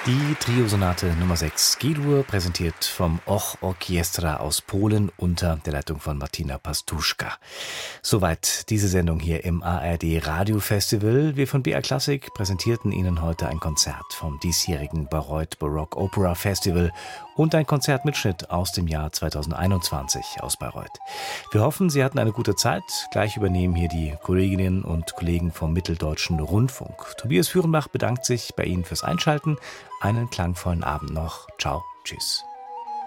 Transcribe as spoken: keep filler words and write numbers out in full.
Die Triosonate Nummer sechs G-Dur, präsentiert vom Och Orkiestra aus Polen unter der Leitung von Martina Pastuszka. Soweit diese Sendung hier im A R D Radiofestival. Wir von B R Classic präsentierten Ihnen heute ein Konzert vom diesjährigen Bayreuth Baroque Opera Festival und ein Konzertmitschnitt aus dem Jahr zweitausendeinundzwanzig aus Bayreuth. Wir hoffen, Sie hatten eine gute Zeit. Gleich übernehmen hier die Kolleginnen und Kollegen vom Mitteldeutschen Rundfunk. Tobias Führenbach bedankt sich bei Ihnen fürs Einschalten. Einen klangvollen Abend noch. Ciao, tschüss.